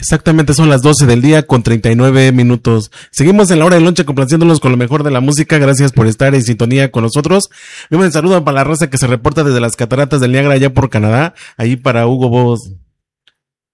Exactamente, son las 12 del día con 39 minutos. Seguimos en la hora de lonche complaciéndolos con lo mejor de la música. Gracias por estar en sintonía con nosotros. Un saludo para la raza que se reporta desde las cataratas del Niágara allá por Canadá. Ahí para Hugo Boss.